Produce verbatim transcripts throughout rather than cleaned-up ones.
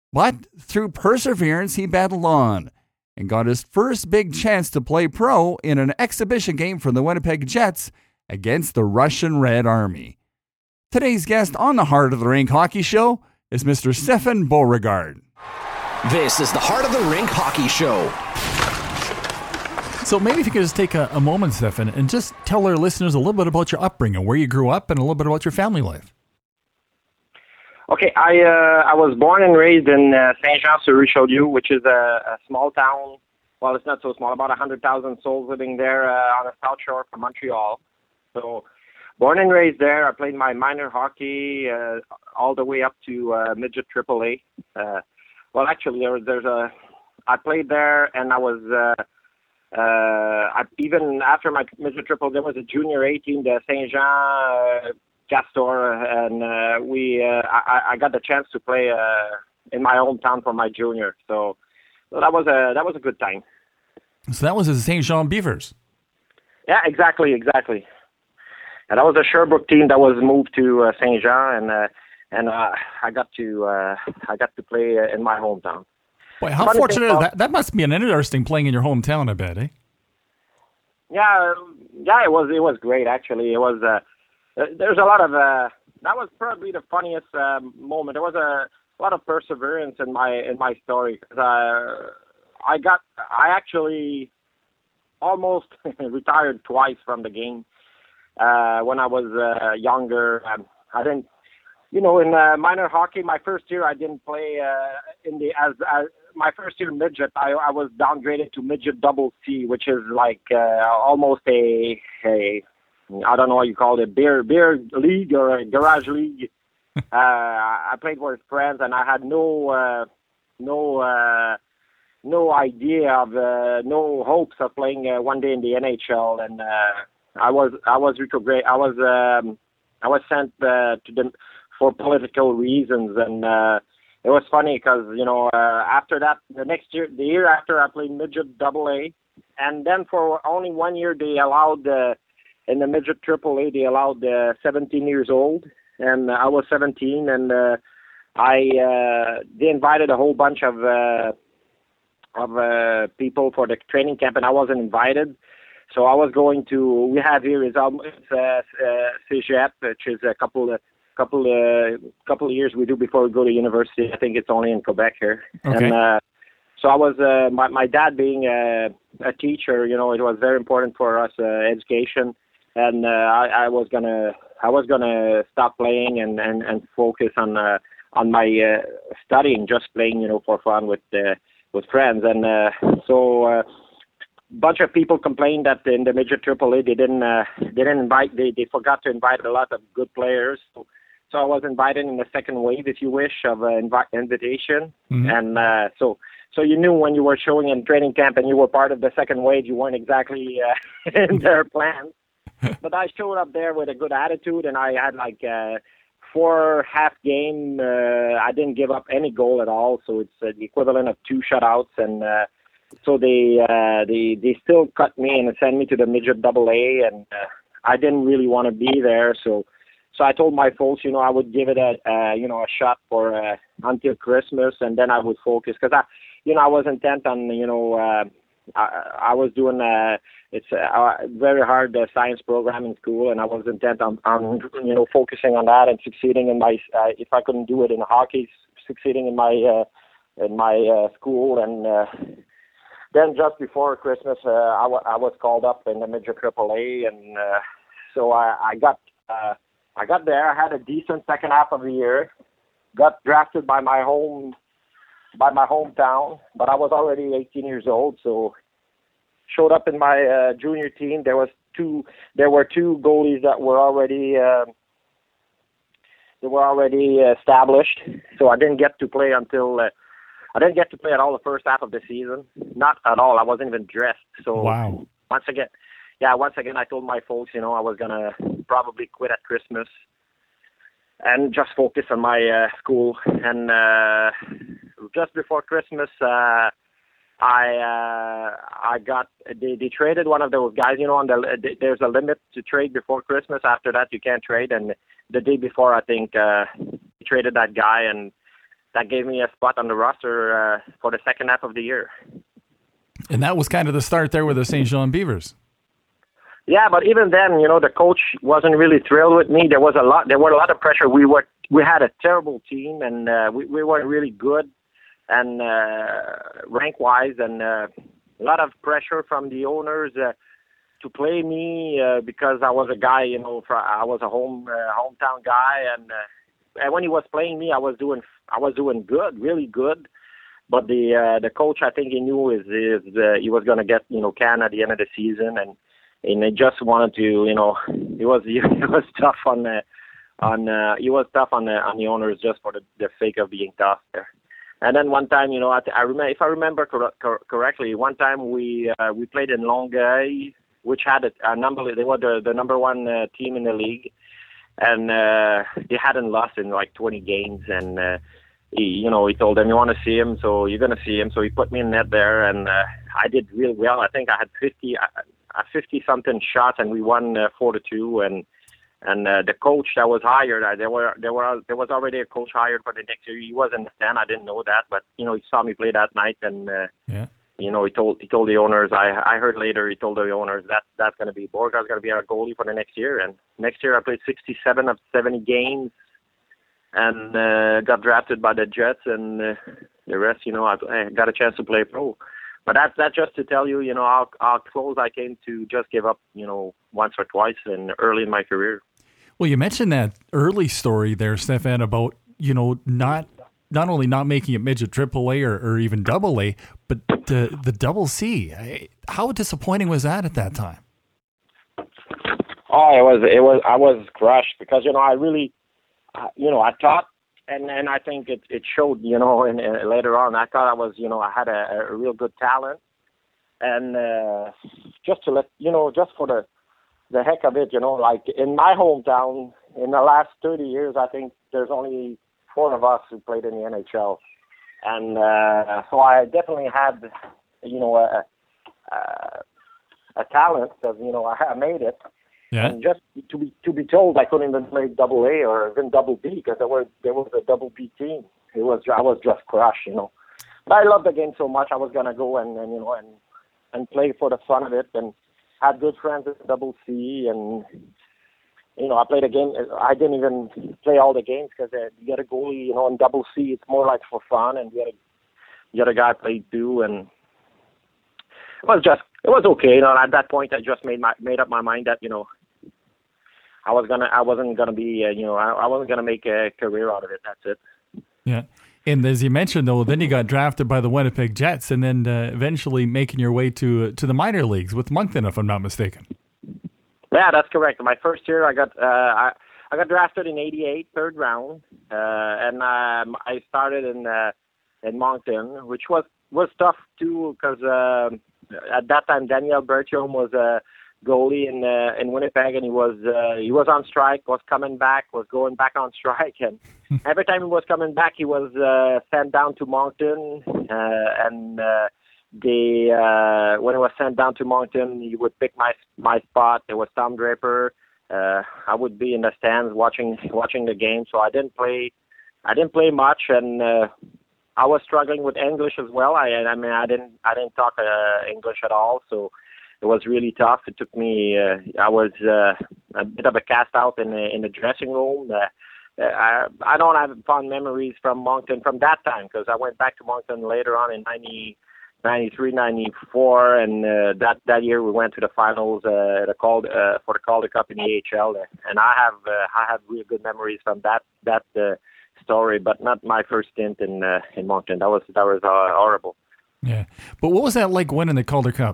But through perseverance, he battled on and got his first big chance to play pro in an exhibition game for the Winnipeg Jets against the Russian Red Army. Today's guest on the Heart of the Rink Hockey Show is Mister Stefan Beauregard. This is the Heart of the Rink Hockey Show. So maybe if you could just take a, a moment, Stefan, and just tell our listeners a little bit about your upbringing, where you grew up, and a little bit about your family life. Okay, I uh, I was born and raised in uh, Saint-Jean-sur-Richelieu, which is a, a small town. Well, it's not so small, about one hundred thousand souls living there uh, on the south shore from Montreal. So, born and raised there. I played my minor hockey uh, all the way up to uh, midget triple A. Uh, well, actually, there was, there's a. I played there, and I was uh, uh, I, even after my midget triple, there was a junior A team, the Saint Jean uh, Castor, and uh, we. Uh, I, I got the chance to play uh, in my hometown for my junior. So, so that was a that was a good time. So that was the Saint Jean Beavers. Yeah, exactly, exactly. And that was a Sherbrooke team that was moved to uh, Saint Jean, and uh, and uh, I got to uh, I got to play uh, in my hometown. Boy, how Funny fortunate thing, is that? That must be an interesting playing in your hometown, I bet, eh? Yeah, yeah, it was it was great actually. It was uh, there's a lot of uh, that was probably the funniest uh, moment. There was a lot of perseverance in my in my story because I I got I actually almost retired twice from the game. Uh, when I was uh, younger, um, I didn't, you know, in uh, minor hockey, my first year I didn't play uh, in the as, as my first year midget. I, I was downgraded to midget double C, which is like uh, almost a a I don't know what you call it, beer beer league or a garage league. uh, I played with friends, and I had no uh, no uh, no idea of uh, no hopes of playing uh, one day in the N H L, and. Uh, I was I was retrograde. I was um, I was sent uh, to the for political reasons, and uh, it was funny because you know uh, after that the next year the year after I played midget double A, and then for only one year they allowed uh, in the midget triple A they allowed uh, seventeen years old, and I was seventeen, and uh, I uh, they invited a whole bunch of uh, of uh, people for the training camp, and I wasn't invited. So I was going to. We have here is um, it's, uh, uh, C G F, which is a couple, uh, couple, uh, couple of years we do before we go to university. I think it's only in Quebec here. Okay. And uh, so I was. Uh, my my dad being a, a teacher, you know, it was very important for us uh, education, and uh, I, I was gonna I was gonna stop playing and, and, and focus on uh, on my uh, studying, just playing, you know, for fun with uh, with friends, and uh, so. Uh, bunch of people complained that in the midget triple A they didn't uh, they didn't invite they, they forgot to invite a lot of good players. So, so I was invited in the second wave, if you wish, of an invi- invitation. Mm-hmm. And uh, so so you knew when you were showing in training camp and you were part of the second wave, you weren't exactly uh, in their plans. But I showed up there with a good attitude, and I had like uh, four half game. Uh, I didn't give up any goal at all, so it's uh, the equivalent of two shutouts, and. Uh, So they uh, they they still cut me and sent me to the midget double A, and uh, I didn't really want to be there. So so I told my folks, you know, I would give it a uh, you know a shot for uh, until Christmas, and then I would focus because I you know I was intent on you know uh, I, I was doing uh, it's a very hard uh, science program in school, and I was intent on, on you know focusing on that and succeeding in my uh, if I couldn't do it in hockey, succeeding in my uh, in my uh, school and. Uh, Then just before Christmas, uh, I, w- I was called up in the midget triple A, and uh, so I, I got uh, I got there. I had a decent second half of the year. Got drafted by my home by my hometown, but I was already eighteen years old. So showed up in my uh, junior team. There was two. There were two goalies that were already uh, they were already established. So I didn't get to play until. Uh, I didn't get to play at all the first half of the season. Not at all. I wasn't even dressed. So wow. Once again, yeah, once again, I told my folks, you know, I was going to probably quit at Christmas and just focus on my uh, school. And uh, just before Christmas, uh, I uh, I got, they, they traded one of those guys, you know, on the, there's a limit to trade before Christmas. After that, you can't trade. And the day before, I think, uh, they traded that guy, and that gave me a spot on the roster uh, for the second half of the year. And that was kind of the start there with the Saint John Beavers. Yeah, but even then, you know, the coach wasn't really thrilled with me. There was a lot. There was a lot of pressure. We were we had a terrible team, and uh, we we weren't really good, and uh, rank wise, and uh, a lot of pressure from the owners uh, to play me uh, because I was a guy. You know, for, I was a home uh, hometown guy, and uh, and when he was playing me, I was doing I was doing good, really good. But the uh, the coach, I think he knew is is uh, he was going to get you know Canada at the end of the season, and. And they just wanted to, you know, it was it was tough on the, on uh, it was tough on the on the owners just for the, the sake of being tough there. And then one time, you know, I, I remember if I remember cor- cor- correctly, one time we uh, we played in Longueuil, which had a, a number. They were the, the number one uh, team in the league, and uh, they hadn't lost in like twenty games. And uh, he, you know, he told them, "You want to see him, so you're gonna see him." So he put me in net there, and uh, I did real well. I think I had fifty. I, a fifty-something shots, and we won uh, four to two. And and uh, the coach that was hired, uh, there were there were there was already a coach hired for the next year. He was in the stand. I didn't know that, but you know he saw me play that night, and uh, yeah. you know he told he told the owners. I I heard later he told the owners that that's going to be Borga's going to be our goalie for the next year. And next year I played sixty-seven of seventy games, and uh, got drafted by the Jets, and uh, the rest, you know, I, I got a chance to play pro. But that's that just to tell you, you know, how, how close I came to just give up, you know, once or twice and early in my career. Well, you mentioned that early story there, Stefan, about, you know, not not only not making it midget triple A or, or even double A, but the, the double C. How disappointing was that at that time? Oh, it was, it was, I was crushed because, you know, I really, uh, you know, I thought, And and I think it it showed, you know, and, and later on, I thought I was, you know, I had a, a real good talent, and uh, just to let you know, just for the the heck of it, you know, like in my hometown, in the last thirty years, I think there's only four of us who played in the N H L, and uh, so I definitely had, you know, a a, a talent because you know I, I made it. Yeah. And just to be to be told I couldn't even play double A or even double B because there were there was a double B team. It was I was just crushed, you know. But I loved the game so much I was gonna go and, and you know and and play for the fun of it, and had good friends at double C, and you know I played a game. I didn't even play all the games because uh, you get a goalie, you know, in double C it's more like for fun, and the other the other guy played too, and it was just it was okay. You know, at that point I just made my made up my mind that you know. I was gonna. I wasn't gonna be. Uh, you know, I, I wasn't gonna make a career out of it. That's it. Yeah, and as you mentioned, though, then you got drafted by the Winnipeg Jets, and then uh, eventually making your way to to the minor leagues with Moncton, if I'm not mistaken. Yeah, that's correct. My first year, I got. Uh, I I got drafted in eighty-eight, third round, uh, and um, I started in uh, in Moncton, which was was tough too because uh, at that time Daniel Bertium was a. Uh, goalie in uh, in Winnipeg, and he was uh, he was on strike, was coming back, was going back on strike, and every time he was coming back, he was uh, sent down to Moncton, uh, and uh, they uh, when he was sent down to Moncton, he would pick my my spot. There was Tom Draper. Uh, I would be in the stands watching watching the game, so I didn't play I didn't play much, and uh, I was struggling with English as well. I I mean I didn't I didn't talk uh, English at all, so. It was really tough. It took me. Uh, I was uh, a bit of a cast out in the in the dressing room. Uh, I I don't have fond memories from Moncton from that time because I went back to Moncton later on in ninety, ninety-three, ninety-four, and uh, that that year we went to the finals uh, the called uh, for the Calder Cup in the A H L. And I have uh, I have really good memories from that that uh, story, but not my first stint in uh, in Moncton. That was that was uh, horrible. Yeah, but what was that like winning the Calder Cup?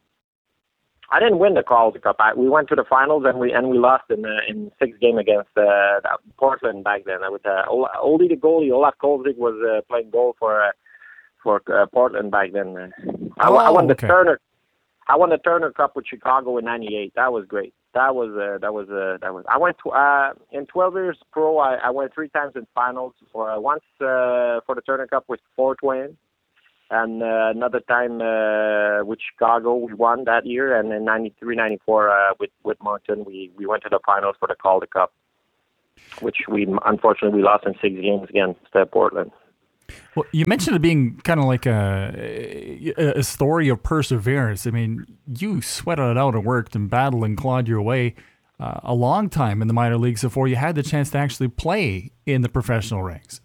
I didn't win the Calder Cup. I, we went to the finals and we and we lost in uh, in six game against uh, Portland back then. I was uh, Oldie the goalie. Olaf Kolzig was uh, playing goal for uh, for uh, Portland back then. Uh, I, oh, I won the okay. Turner. I won the Turner Cup with Chicago in ninety-eight. That was great. That was uh, that was uh, that was. I went to, uh, in twelve years pro. I, I went three times in finals. For uh, once uh, for the Turner Cup with Fort Wayne. And uh, another time uh, with Chicago, we won that year. And in ninety-three, ninety-four, uh, with, with Moncton, we, we went to the finals for the Calder Cup, which we unfortunately we lost in six games against uh, Portland. Well, you mentioned it being kind of like a a story of perseverance. I mean, you sweated it out and worked and battled and clawed your way uh, a long time in the minor leagues before you had the chance to actually play in the professional ranks.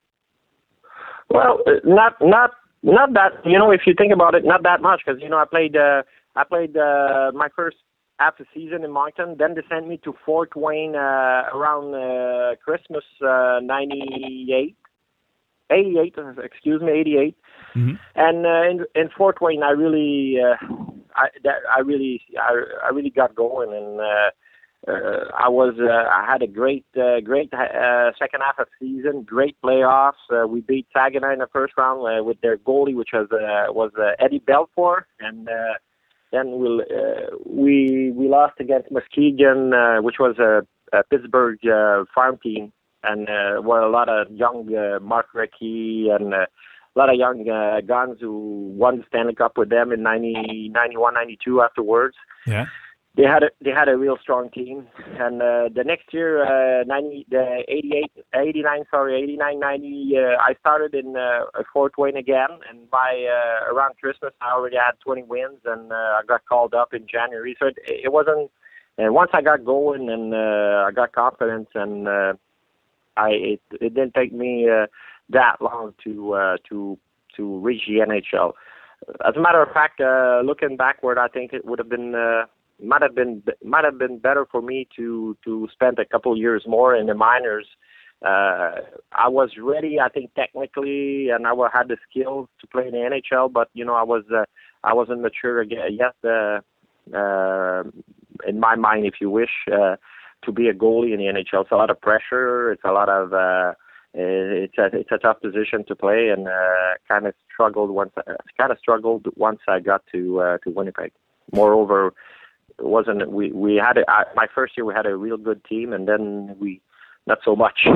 Well, not not not that. You know, if you think about it, not that much because you know I played uh, I played uh, my first half the season in Moncton. Then they sent me to Fort Wayne uh, around uh, Christmas uh, ninety-eight. eighty-eight, excuse me, eighty-eight, mm-hmm. and uh, in, in Fort Wayne, I really, uh, I, that, I really, I, I really got going, and uh, uh, I was, uh, I had a great, uh, great uh, second half of the season, great playoffs. Uh, we beat Saginaw in the first round uh, with their goalie, which was uh, was uh, Eddie Belfour, and uh, then we uh, we we lost against Muskegon, uh, which was a, a Pittsburgh uh, farm team. And uh, were a lot of young uh, Mark Recchi and uh, a lot of young uh, guns who won the Stanley Cup with them in ninety, ninety-one, ninety-two afterwards. Yeah, they had a they had a real strong team. And uh, the next year, uh, ninety, the eighty-eight, eighty-nine, sorry, eighty-nine, ninety, uh, I started in uh, Fort Wayne again. And by uh, around Christmas, I already had twenty wins, and uh, I got called up in January. So it, it wasn't. And once I got going and uh, I got confidence and. Uh, I it, it didn't take me uh, that long to uh, to to reach the N H L. As a matter of fact, uh, looking backward, I think it would have been uh, might have been might have been better for me to to spend a couple years more in the minors. Uh, I was ready, I think, technically, and I had the skills to play in the N H L. But you know, I was uh, I wasn't mature yet uh, uh, in my mind, if you wish. Uh, to be a goalie in the N H L. It's a lot of pressure. It's a lot of, uh, it's a, it's a tough position to play, and, uh, kind of struggled once, uh, kind of struggled once I got to, uh, to Winnipeg. Moreover, it wasn't, we, we had, a, I, my first year we had a real good team, and then we, not so much.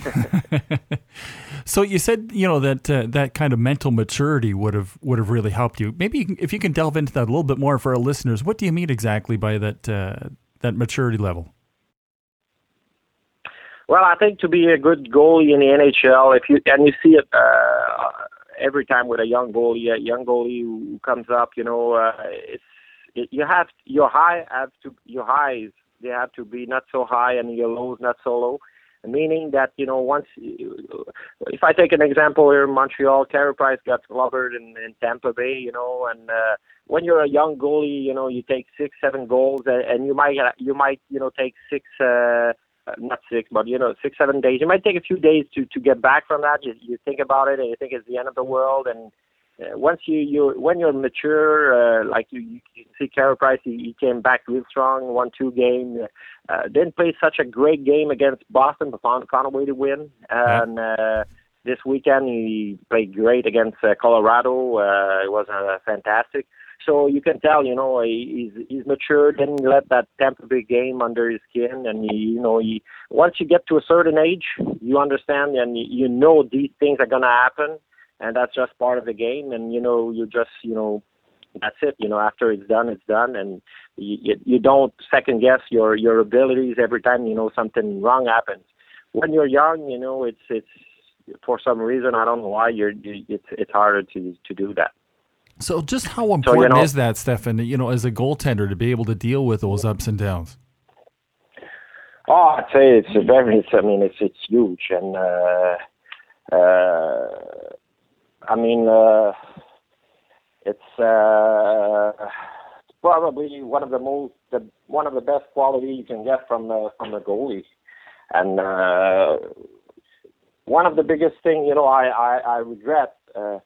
So you said, you know, that, uh, that kind of mental maturity would have, would have really helped you. Maybe you can, if you can delve into that a little bit more for our listeners, what do you mean exactly by that, uh, that maturity level? Well, I think to be a good goalie in the N H L, if you and you see it uh, every time with a young goalie, a young goalie who comes up, you know, uh, it's it, you have your high have to your highs they have to be not so high and your lows not so low. Meaning that you know once, if I take an example here in Montreal, Carey Price got clobbered in, in Tampa Bay, you know, and uh, when you're a young goalie, you know, you take six, seven goals, and, and you might you might you know take six. Uh, Uh, not six, but, you know, six, seven days. It might take a few days to, to get back from that. You, you think about it and you think it's the end of the world. And uh, once you, you, when you're mature, uh, like you, you can see Carey Price, he, he came back real strong, won two games. Uh, didn't play such a great game against Boston, but found, found a way to win. And uh, this weekend he played great against uh, Colorado. Uh, it was uh, fantastic. So you can tell, you know, he's he's mature. Didn't let that Tampa Bay game under his skin, and he, you know, he once you get to a certain age, you understand, and you, you know these things are gonna happen, and that's just part of the game. And you know, you just, you know, that's it. You know, after it's done, it's done, and you you don't second guess your your abilities every time you know something wrong happens. When you're young, you know, it's it's for some reason I don't know why you're you, it's it's harder to to do that. So just how important so, you know, is that, Stefan, you know, as a goaltender to be able to deal with those ups and downs? Oh, I'd say it's very, it's, I mean, it's it's huge. And, uh, uh, I mean, uh, it's, uh, probably one of the most, the, one of the best quality you can get from the, from the goalie. And, uh, one of the biggest thing, you know, I, I, I regret, uh,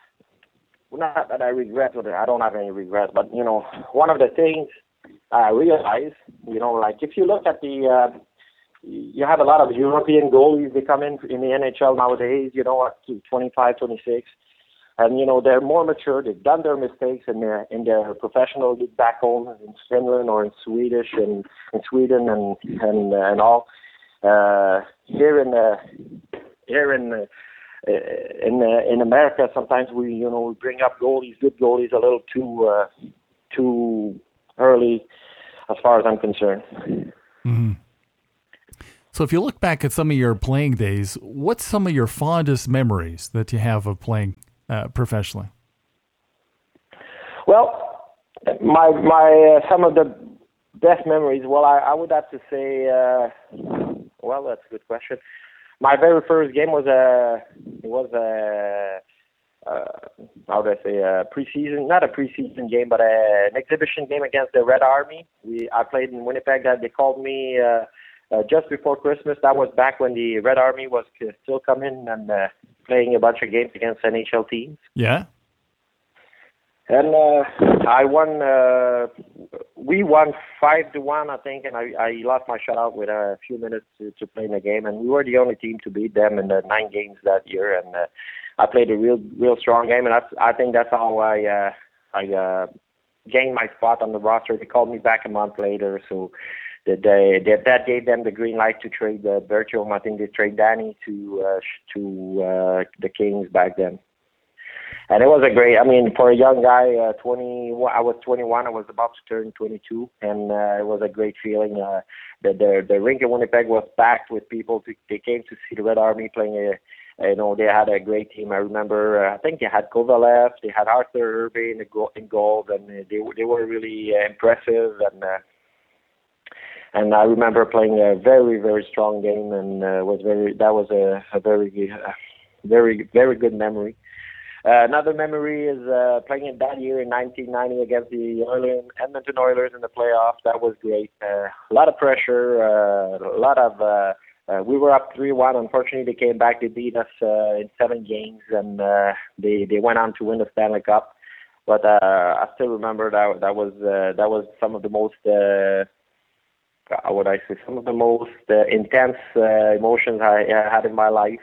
not that I regret it, I don't have any regrets, but, you know, one of the things I realize, you know, like if you look at the, uh, you have a lot of European goalies, they come in in the N H L nowadays, you know, at twenty-five, twenty-six, and, you know, they're more mature, they've done their mistakes in their, in their professional league back home in Finland or in Swedish and in Sweden and, and, uh, and all. Uh, here in, uh, here in, uh, In uh, in America, sometimes we you know we bring up goalies, good goalies, a little too uh, too early, as far as I'm concerned. Mm-hmm. So if you look back at some of your playing days, what's some of your fondest memories that you have of playing uh, professionally? Well, my my uh, some of the best memories. Well, I, I would have to say. Uh, well, that's a good question. My very first game was a it was a uh, how do I say a preseason, not a preseason game, but a, an exhibition game against the Red Army. We I played in Winnipeg. That they called me uh, uh, just before Christmas. That was back when the Red Army was still coming and uh, playing a bunch of games against N H L teams. Yeah. And uh, I won. Uh, we won five to one, I think, and I, I lost my shutout with a few minutes to, to play in the game. And we were the only team to beat them in the nine games that year. And uh, I played a real, real strong game. And that's, I think that's how I, uh, I uh, gained my spot on the roster. They called me back a month later, so that they, they, that gave them the green light to trade uh, Bertium. I think they trade Danny to uh, to uh, the Kings back then. And it was a great, I mean, for a young guy, uh, twenty, I was twenty-one, I was about to turn twenty-two, and uh, it was a great feeling. Uh, the, the the rink in Winnipeg was packed with people. To, they came to see the Red Army playing. A, you know, they had a great team. I remember, uh, I think they had Kovalev, they had Arthur Irby in, the go- in goal, and they they were really uh, impressive. And uh, and I remember playing a very very strong game, and uh, was very that was a, a very uh, very very good memory. Uh, another memory is uh, playing in that year in nineteen ninety against the Oilers, Edmonton Oilers in the playoffs. That was great. Uh, a lot of pressure, uh, a lot of. Uh, uh, we were up three one. Unfortunately, they came back. They beat us uh, in seven games, and uh, they they went on to win the Stanley Cup. But uh, I still remember that that was uh, that was some of the most. Uh, how would I say? Some of the most uh, intense uh, emotions I uh, had in my life.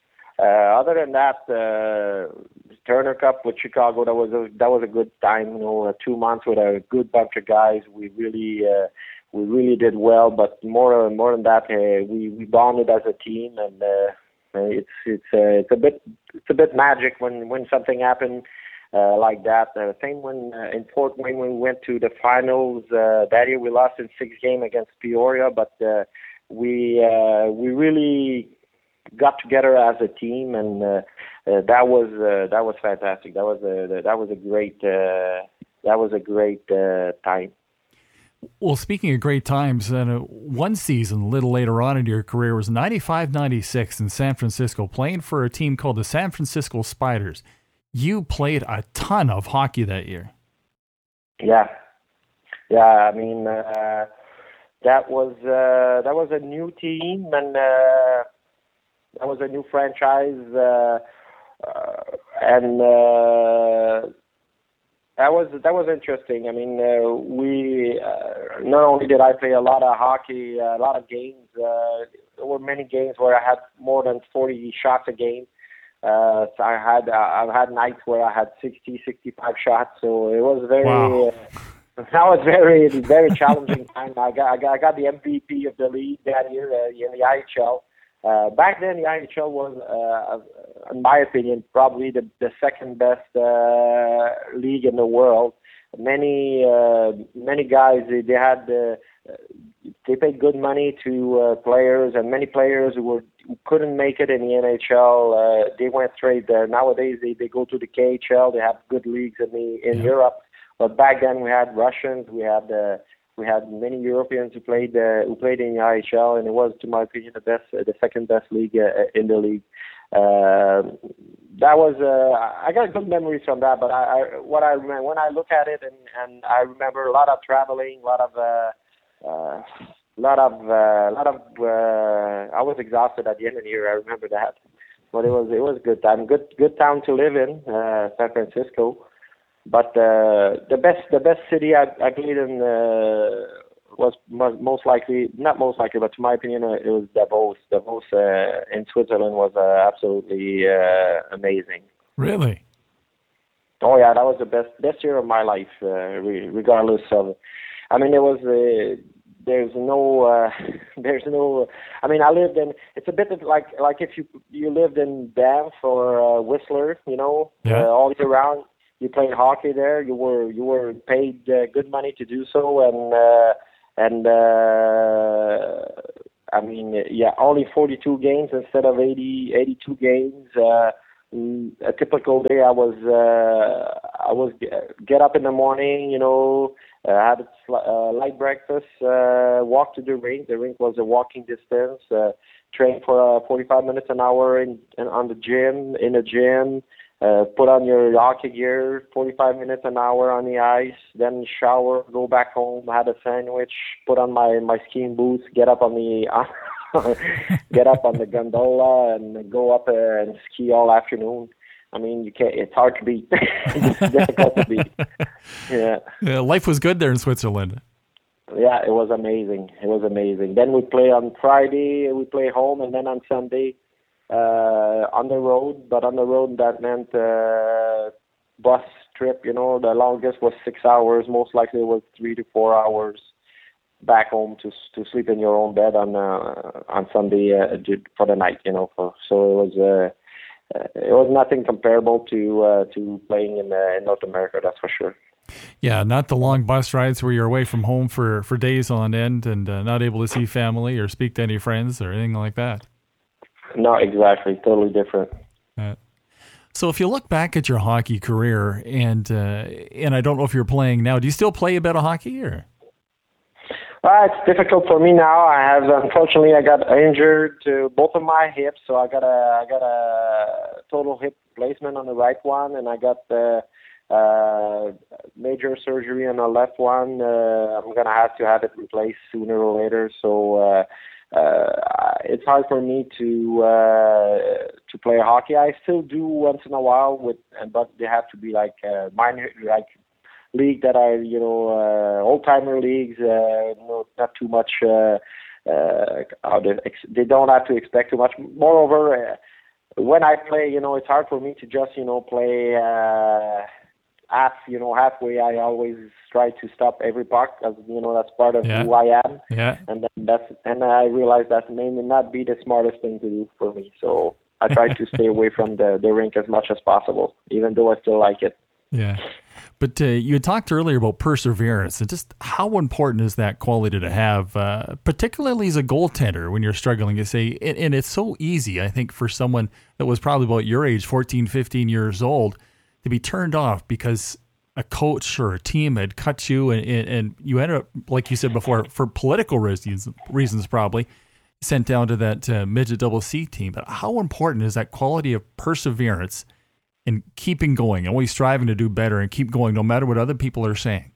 Uh, other than that, uh, Turner Cup with Chicago, that was a that was a good time. You know, uh, two months with a good bunch of guys. We really uh, we really did well. But more more than that, uh, we we bonded as a team, and uh, it's it's uh, it's a bit it's a bit magic when when something happened uh, like that. Uh, same when uh, in Fort Wayne when we went to the finals uh, that year, we lost in six games against Peoria, but uh, we uh, we really got together as a team, and uh, uh, that was uh, that was fantastic. That was a that was a great uh, that was a great uh, time. Well, speaking of great times, uh, one season a little later on in your career was ninety-five ninety-six in San Francisco, playing for a team called the San Francisco Spiders. You played a ton of hockey that year. Yeah, yeah. I mean, uh, that was uh, that was a new team, and. Uh, That was a new franchise, uh, uh, and uh, that was that was interesting. I mean, uh, we uh, not only did I play a lot of hockey, a lot of games. Uh, there were many games where I had more than forty shots a game. Uh, so I had uh, I've had nights where I had sixty, sixty-five shots. So it was very. Wow. Uh, that was very very challenging time. I got I got, I got the M V P of the league that year uh, in the I H L. Uh, back then, the I H L was, uh, in my opinion, probably the, the second best uh, league in the world. Many uh, many guys they, they had uh, they paid good money to uh, players, and many players who were who couldn't make it in the N H L. Uh, they went straight there. Nowadays, they, they go to the K H L. They have good leagues in the in yeah. Europe. But back then, we had Russians. We had uh, We had many Europeans who played uh, who played in the I H L, and it was, to my opinion, the best, uh, the second best league uh, in the league. Uh, that was uh, I got good memories from that. But I, I what I remember when I look at it, and, and I remember a lot of traveling, a lot of uh, uh, lot of uh, lot of. Uh, I was exhausted at the end of the year. I remember that, but it was it was a good time, good good town to live in, uh, San Francisco. But uh, the best the best city I, I played in uh, was most likely, not most likely, but to my opinion, uh, it was Davos. Davos uh, in Switzerland was uh, absolutely uh, amazing. Really? Oh yeah, that was the best best year of my life, uh, re- regardless of. I mean, there was uh, there's no uh, there's no. I mean, I lived in. It's a bit like like if you you lived in Banff or uh, Whistler, you know, yeah. uh, all year round. You played hockey there. You were you were paid uh, good money to do so, and uh, and uh, I mean, yeah, only forty-two games instead of eighty, eighty-two games. Uh, a typical day, I was uh, I was get up in the morning, you know, uh, have a uh, light breakfast, uh, walk to the rink. The rink was a walking distance. Uh, train for uh, forty-five minutes an hour in, in on the gym in the gym. Uh, put on your hockey gear, forty-five minutes an hour on the ice, then shower, go back home, had a sandwich, put on my, my skiing boots, get up on the get up on the gondola and go up uh, and ski all afternoon. I mean, you can't. It's hard to beat. It's difficult to beat. Yeah. yeah. Life was good there in Switzerland. Yeah, it was amazing. It was amazing. Then we play on Friday, we play home, and then on Sunday. Uh, on the road, but on the road that meant uh, bus trip. You know, the longest was six hours. Most likely it was three to four hours back home to to sleep in your own bed on uh, on Sunday uh, for the night. You know, for, so it was uh, uh, it was nothing comparable to uh, to playing in, uh, in North America. That's for sure. Yeah, not the long bus rides where you're away from home for, for days on end and uh, not able to see family or speak to any friends or anything like that. No, exactly. Totally different. Uh, so if you look back at your hockey career, and uh, and I don't know if you're playing now, do you still play a bit of hockey? Or? Uh, it's difficult for me now. I have, unfortunately, I got injured to both of my hips, so I got a I got a total hip replacement on the right one, and I got the uh, major surgery on the left one. Uh, I'm gonna have to have it replaced sooner or later. So. Uh, Uh, it's hard for me to uh, to play hockey. I still do once in a while, with, but they have to be like uh, minor, like league that are you know uh, old timer leagues. Uh, no, not too much. Uh, uh, how they, they don't have to expect too much. Moreover, uh, when I play, you know, it's hard for me to just you know play. Uh, half, you know, halfway, I always try to stop every puck, because you know that's part of yeah. who I am. Yeah. And then that's and I realize that may not be the smartest thing to do for me. So I try to stay away from the, the rink as much as possible, even though I still like it. Yeah. But uh, you talked earlier about perseverance, and just how important is that quality to have, uh, particularly as a goaltender when you're struggling to say, and, and it's so easy, I think, for someone that was probably about your age, fourteen, fifteen years old, to be turned off because a coach or a team had cut you, and, and, and you ended up, like you said before, for political reasons, reasons probably, sent down to that uh, midget double C team. But how important is that quality of perseverance in keeping going, always striving to do better and keep going no matter what other people are saying?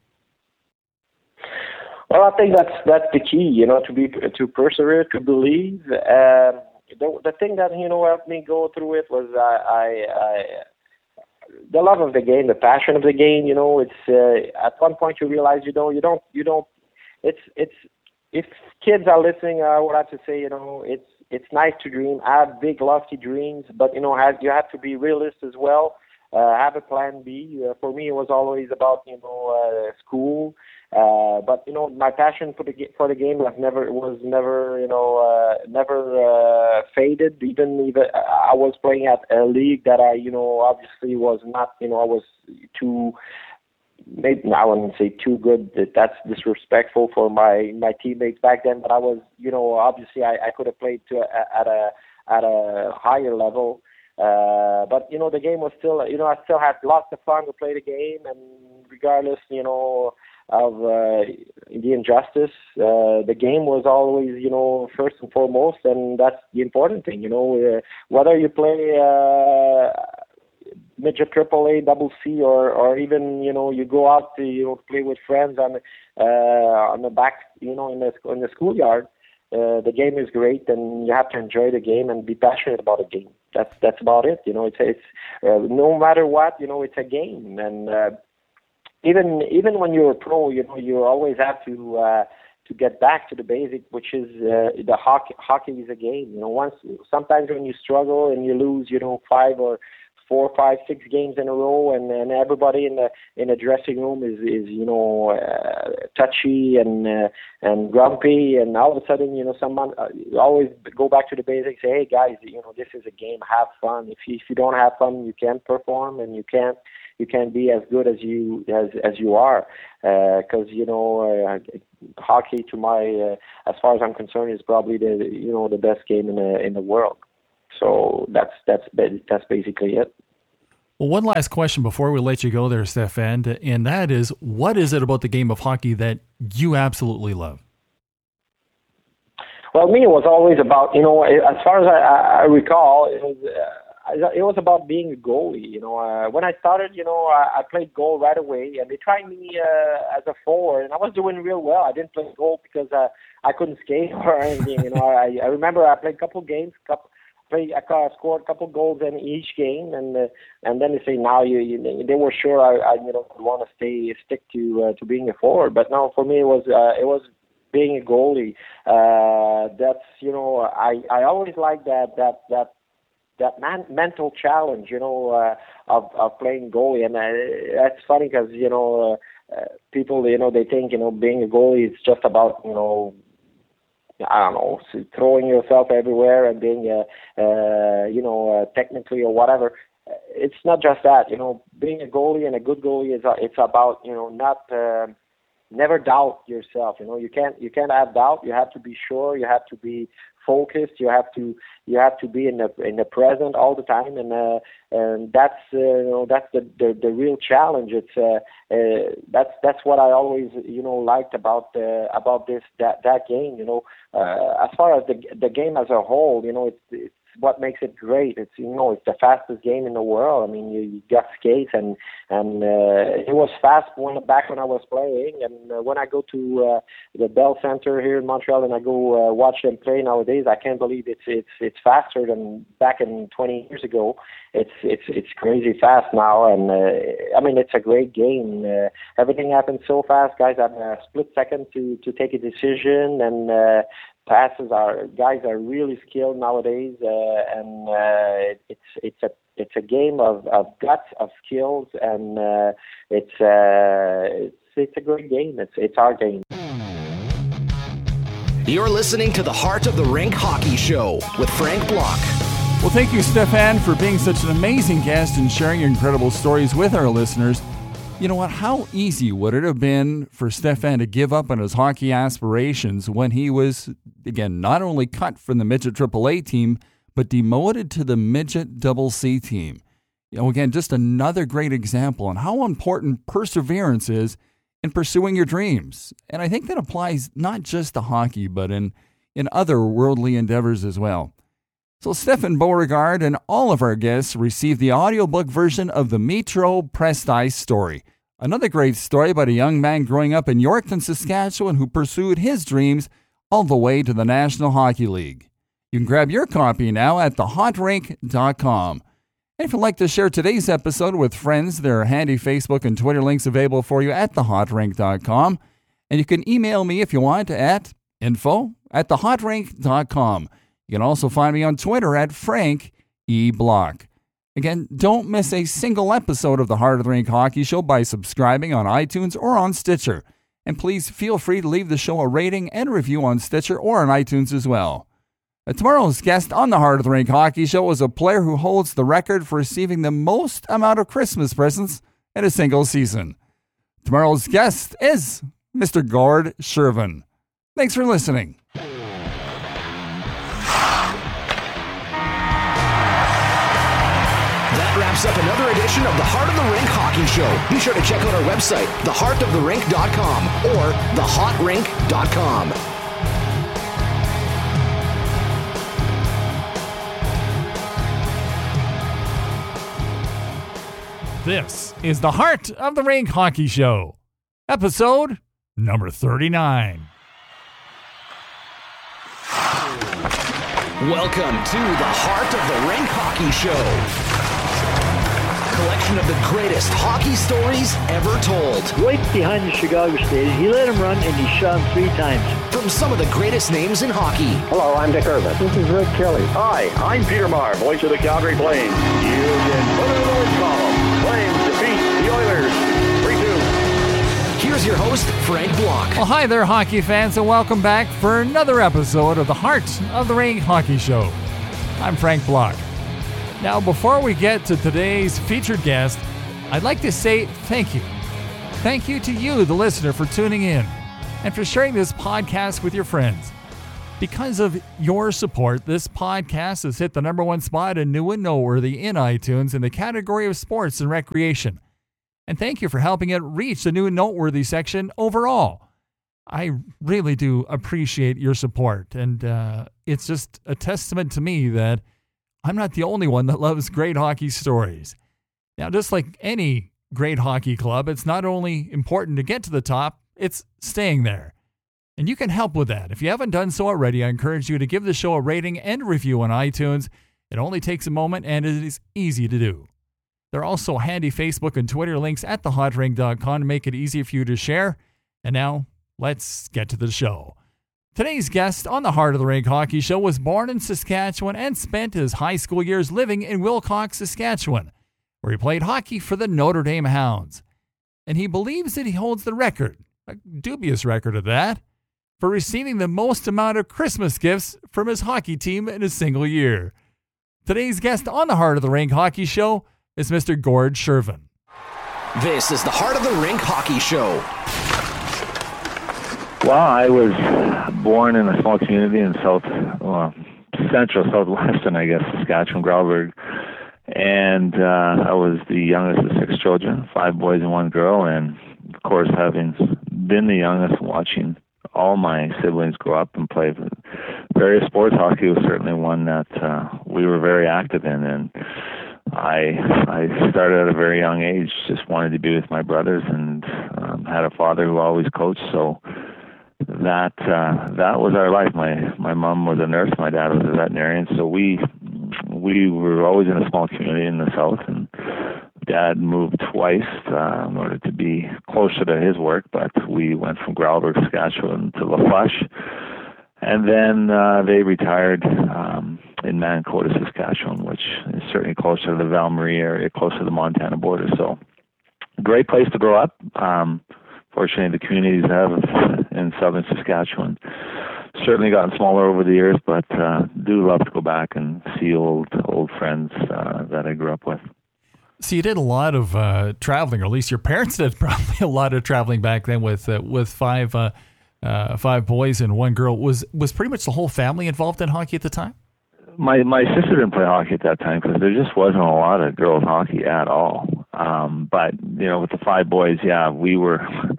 Well, I think that's that's the key, you know, to be to persevere, to believe. Um, the the thing that you know helped me go through it was I. I, I the love of the game, the passion of the game. You know, it's uh, at one point you realize you don't, you don't, you don't. It's it's if kids are listening, I would have to say, you know, it's it's nice to dream, have big lofty dreams, but you know, have, you have to be realist as well. Uh, have a plan B. Uh, for me, it was always about you know uh, school, uh, but you know my passion for the for the game was never was never you know uh, never uh, faded. Even even I was playing at a league that I you know obviously was not you know I was too maybe I wouldn't say too good. That that's disrespectful for my my teammates back then. But I was you know obviously I, I could have played to at a at a higher level. Uh, but you know the game was still you know I still had lots of fun to play the game, and regardless you know of uh, the injustice, uh, the game was always you know first and foremost, and that's the important thing. You know uh, whether you play uh, midget triple A, double C, or or even you know you go out to you know play with friends on uh, on the back you know in the in the schoolyard. Uh, the game is great, and you have to enjoy the game and be passionate about the game. That's that's about it. You know, it's it's uh, no matter what, you know, it's a game, and uh, even even when you're a pro, you know, you always have to uh, to get back to the basic, which is uh, the hockey. Hockey is a game. You know, once sometimes when you struggle and you lose, you know, five or four, five, six games in a row, and, and everybody in the in the dressing room is is you know uh, touchy and uh, and grumpy, and all of a sudden you know someone uh, you always go back to the basics. Say, hey guys, you know this is a game. Have fun. If you if you don't have fun, you can't perform, and you can't you can't be as good as you as as you are. Because uh, you know, uh, hockey, to my uh, as far as I'm concerned, is probably the you know the best game in the in the world. So that's that's that's basically it. Well, one last question before we let you go there, Stefan, and that is, what is it about the game of hockey that you absolutely love? Well, me, it was always about, you know, as far as I, I recall, it was uh, it was about being a goalie. You know, uh, when I started, you know, I, I played goal right away, and they tried me uh, as a forward, and I was doing real well. I didn't play goal because uh, I couldn't skate or anything. You know, I, I remember I played a couple games, couple. I scored a couple goals in each game, and uh, and then they say now you, you they were sure I, I you know want to stay stick to uh, to being a forward, but no, for me it was uh, it was being a goalie. Uh, that's you know I, I always like that that that that man, mental challenge, you know, uh, of of playing goalie, and uh, that's funny because you know uh, uh, people you know they think you know being a goalie is just about you know. I don't know, throwing yourself everywhere and being, uh, uh, you know, uh, technically or whatever. It's not just that, you know. Being a goalie and a good goalie is uh, it's about, you know, not uh, never doubt yourself. You know, you can't you can't have doubt. You have to be sure. You have to be focused. You have to you have to be in the in the present all the time, and uh, and that's uh, you know that's the, the the real challenge. It's uh, uh, that's that's what I always you know liked about uh, about this that that game. You know, uh, as far as the the game as a whole, you know, it's it's what makes it great. It's you know it's the fastest game in the world. I mean, you, you got skates and and uh, it was fast when back when I was playing. And uh, when I go to uh, the Bell Center here in Montreal and I go uh, watch them play nowadays, I can't believe it's it's it's faster than back in twenty years ago. It's it's it's crazy fast now, and uh, I mean it's a great game. Uh, everything happens so fast. Guys have a split second to to take a decision, and uh, passes are guys are really skilled nowadays, uh, and uh, it's it's a it's a game of, of guts, of skills, and uh, it's uh, it's it's a great game. It's it's our game. You're listening to the Heart of the Rink Hockey Show with Frank Block. Well, thank you, Stefan, for being such an amazing guest and sharing your incredible stories with our listeners. You know what? How easy would it have been for Stefan to give up on his hockey aspirations when he was, again, not only cut from the midget triple A team, but demoted to the midget double C team? You know, again, just another great example on how important perseverance is in pursuing your dreams. And I think that applies not just to hockey, but in, in other worldly endeavors as well. So Stefan Beauregard and all of our guests received the audiobook version of the Metro Pressed Ice story. Another great story about a young man growing up in Yorkton, Saskatchewan, who pursued his dreams all the way to the National Hockey League. You can grab your copy now at the hot rink dot com. And if you'd like to share today's episode with friends, there are handy Facebook and Twitter links available for you at the hot rink dot com. And you can email me if you want at info at the hot rink dot com. You can also find me on Twitter at Frank E. Block. Again, don't miss a single episode of the Heart of the Rink Hockey Show by subscribing on iTunes or on Stitcher. And please feel free to leave the show a rating and review on Stitcher or on iTunes as well. Uh, tomorrow's guest on the Heart of the Rink Hockey Show is a player who holds the record for receiving the most amount of Christmas presents in a single season. Tomorrow's guest is Mister Gord Shervin. Thanks for listening. Wraps up another edition of the Heart of the Rink Hockey Show. Be sure to check out our website, the heart of the rink dot com or the hot rink dot com. This is the Heart of the Rink Hockey Show, episode number thirty-nine. Welcome to the Heart of the Rink Hockey Show. Collection of the greatest hockey stories ever told. Right behind the Chicago Stadium, he let him run and he shot him three times. From some of the greatest names in hockey. Hello, I'm Dick Irvin. This is Rick Kelly. Hi, I'm Peter Maher, voice of the Calgary Flames. You can put it in the win column. Flames defeat the Oilers three two. Here's your host, Frank Block. Well, hi there, hockey fans, and welcome back for another episode of the Heart of the Rink Hockey Show. I'm Frank Block. Now, before we get to today's featured guest, I'd like to say thank you. Thank you to you, the listener, for tuning in and for sharing this podcast with your friends. Because of your support, this podcast has hit the number one spot in New and Noteworthy in iTunes in the category of sports and recreation. And thank you for helping it reach the New and Noteworthy section overall. I really do appreciate your support, and uh, it's just a testament to me that I'm not the only one that loves great hockey stories. Now, just like any great hockey club, it's not only important to get to the top, it's staying there. And you can help with that. If you haven't done so already, I encourage you to give the show a rating and review on iTunes. It only takes a moment, and it is easy to do. There are also handy Facebook and Twitter links at the hot rink dot com to make it easy for you to share. And now, let's get to the show. Today's guest on the Heart of the Rink Hockey Show was born in Saskatchewan and spent his high school years living in Wilcox, Saskatchewan, where he played hockey for the Notre Dame Hounds. And he believes that he holds the record, a dubious record at that, for receiving the most amount of Christmas gifts from his hockey team in a single year. Today's guest on the Heart of the Rink Hockey Show is Mister Gord Shervin. This is the Heart of the Rink Hockey Show. Well, I was born in a small community in South, well, Central, Southwestern, I guess, Saskatchewan, Grauberg. And uh, I was the youngest of six children, five boys and one girl. And, of course, having been the youngest, watching all my siblings grow up and play various sports, hockey was certainly one that uh, we were very active in. And I I started at a very young age, just wanted to be with my brothers, and um, had a father who always coached. So that uh, that was our life. My my mom was a nurse, my dad was a veterinarian. So we we were always in a small community in the South, and Dad moved twice uh, in order to be closer to his work. But we went from Grauberg, Saskatchewan to La Flush, and then uh, they retired um, in Mancota, Saskatchewan, which is certainly closer to the Val Marie area, closer to the Montana border. So great place to grow up. Um, fortunately, the communities have in southern Saskatchewan certainly gotten smaller over the years, but uh, do love to go back and see old old friends uh, that I grew up with. So you did a lot of uh, traveling, or at least your parents did probably a lot of traveling back then with uh, with five uh, uh, five boys and one girl. Was was pretty much the whole family involved in hockey at the time? My my sister didn't play hockey at that time because there just wasn't a lot of girls hockey at all. Um, but you know, with the five boys, yeah, we were.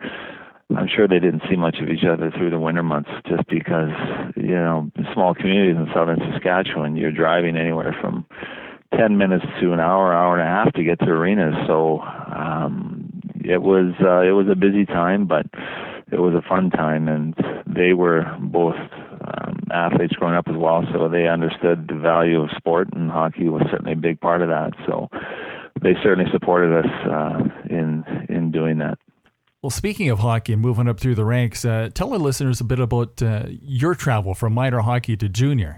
I'm sure they didn't see much of each other through the winter months, just because you know, small communities in southern Saskatchewan, you're driving anywhere from ten minutes to an hour, hour and a half to get to arenas. So um, it was uh, it was a busy time, but it was a fun time, and they were both um, athletes growing up as well, so they understood the value of sport, and hockey was certainly a big part of that. So they certainly supported us uh, in in doing that. Well, speaking of hockey and moving up through the ranks, uh, tell our listeners a bit about uh, your travel from minor hockey to junior.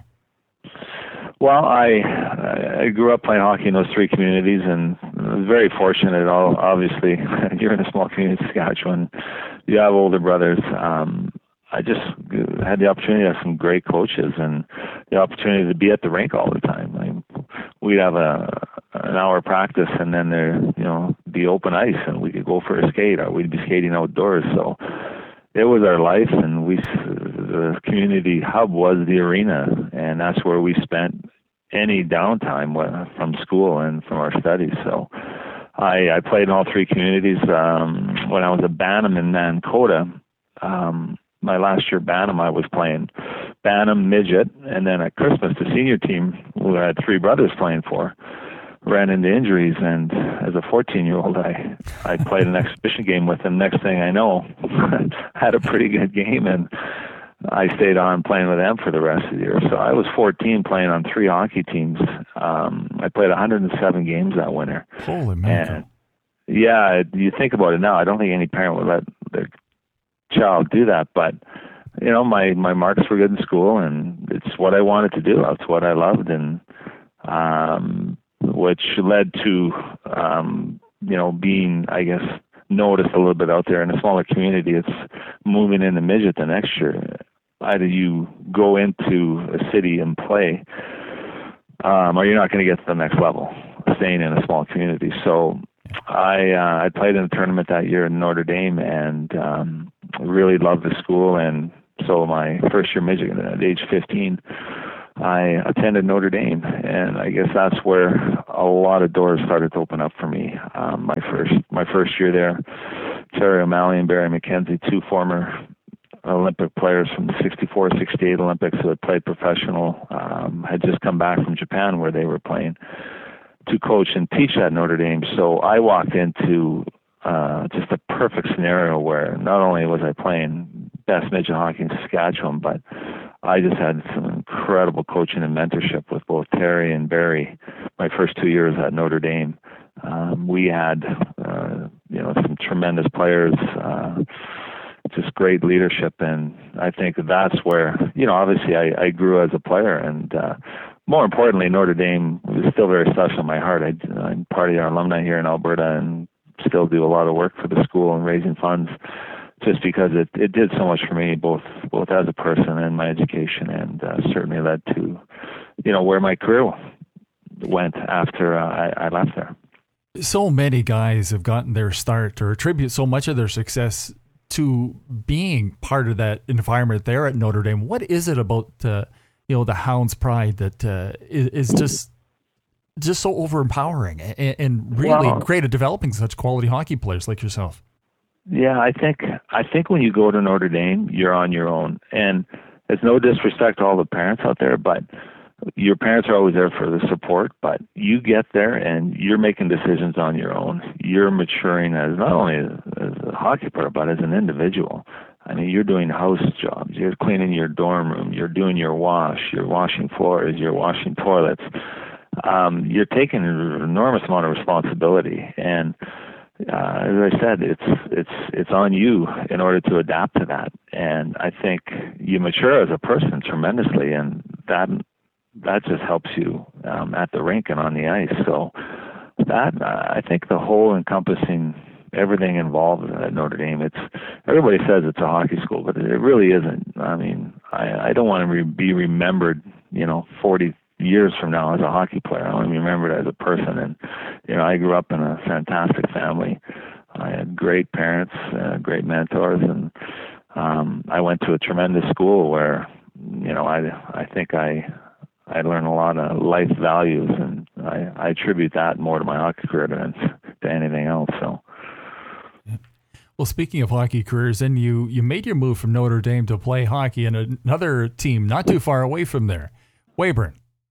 Well, I I grew up playing hockey in those three communities, and I was very fortunate. All obviously, you're in a small community in Saskatchewan. You have older brothers. Um, I just had the opportunity to have some great coaches, and the opportunity to be at the rink all the time. I mean, we'd have a an hour practice, and then there, you know, be open ice, and we could go for a skate, or we'd be skating outdoors. So it was our life, and we the community hub was the arena, and that's where we spent any downtime from school and from our studies. So I, I played in all three communities. Um, when I was at Bantam in Mancota, um, my last year Bantam, I was playing Bantam, midget, and then at Christmas, the senior team, who I had three brothers playing for, ran into injuries, and as a fourteen-year-old, I I played an exhibition game with them. Next thing I know, had a pretty good game, and I stayed on playing with them for the rest of the year. So I was fourteen, playing on three hockey teams. Um, I played one hundred seven games that winter. Holy man! And yeah, you think about it now, I don't think any parent would let their child do that, but you know, my my marks were good in school, and it's what I wanted to do. It's what I loved, and um, which led to um, you know, being, I guess, noticed a little bit out there in a smaller community. It's moving into midget the next year. Either you go into a city and play, um, or you're not going to get to the next level, staying in a small community. So I uh, I played in a tournament that year in Notre Dame, and um, really loved the school. And so my first year midget at age fifteen, I attended Notre Dame, and I guess that's where a lot of doors started to open up for me. Um, my first my first year there, Terry O'Malley and Barry McKenzie, two former Olympic players from the sixty-four sixty-eight Olympics who had played professional, um, had just come back from Japan where they were playing, to coach and teach at Notre Dame. So I walked into uh, just a perfect scenario where not only was I playing best midget hockey in Saskatchewan, but I just had some incredible coaching and mentorship with both Terry and Barry my first two years at Notre Dame. Um, we had, uh, you know, some tremendous players, uh, just great leadership. And I think that's where, you know, obviously I, I grew as a player. And uh, more importantly, Notre Dame was still very special in my heart. I, I'm part of our alumni here in Alberta and still do a lot of work for the school and raising funds, just because it, it did so much for me, both both as a person and my education, and uh, certainly led to, you know, where my career went after uh, I, I left there. So many guys have gotten their start or attribute so much of their success to being part of that environment there at Notre Dame. What is it about, uh, you know, the Hounds' pride that uh, is, is just just so overempowering and, and really well, great at developing such quality hockey players like yourself? Yeah, I think I think when you go to Notre Dame, you're on your own. And it's no disrespect to all the parents out there, but your parents are always there for the support, but you get there and you're making decisions on your own. You're maturing as not only as a hockey player, but as an individual. I mean, you're doing house jobs. You're cleaning your dorm room. You're doing your wash. You're washing floors. You're washing toilets. Um, you're taking an enormous amount of responsibility. And uh, as I said, it's it's it's on you in order to adapt to that. And I think you mature as a person tremendously, and that that just helps you um, at the rink and on the ice. So that uh, I think the whole encompassing everything involved at Notre Dame. It's everybody says it's a hockey school, but it really isn't. I mean, I, I don't want to re- be remembered, you know, forty years from now as a hockey player. I want to be remembered as a person. And you know, I grew up in a fantastic family. I had great parents, uh, great mentors, and um, I went to a tremendous school where, you know, I I think I. I learned a lot of life values, and I, I attribute that more to my hockey career than to anything else. So, well, speaking of hockey careers, then you you made your move from Notre Dame to play hockey in another team not too far away from there, Weyburn.